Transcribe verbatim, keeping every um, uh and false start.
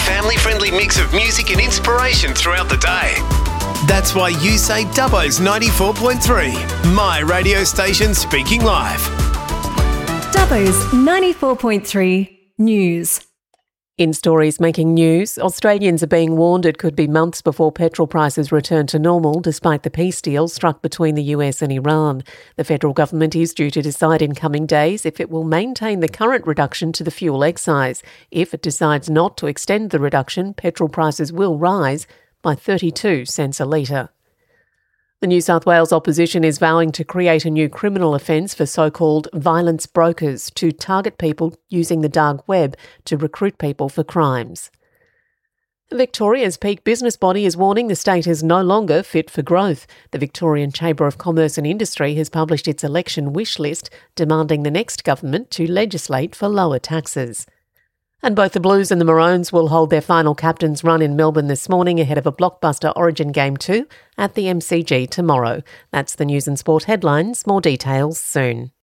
family-friendly mix of music and inspiration throughout the day. That's why you say Dubbo's ninety-four point three, my radio station speaking live. Dubbo's ninety-four point three News. In stories making news, Australians are being warned it could be months before petrol prices return to normal despite the peace deal struck between the U S and Iran. The federal government is due to decide in coming days if it will maintain the current reduction to the fuel excise. If it decides not to extend the reduction, petrol prices will rise by thirty-two cents a litre. The New South Wales opposition is vowing to create a new criminal offence for so-called violence brokers to target people using the dark web to recruit people for crimes. Victoria's peak business body is warning the state is no longer fit for growth. The Victorian Chamber of Commerce and Industry has published its election wish list, demanding the next government to legislate for lower taxes. And both the Blues and the Maroons will hold their final captain's run in Melbourne this morning ahead of a blockbuster Origin Game two at the M C G tomorrow. That's the news and sport headlines. More details soon.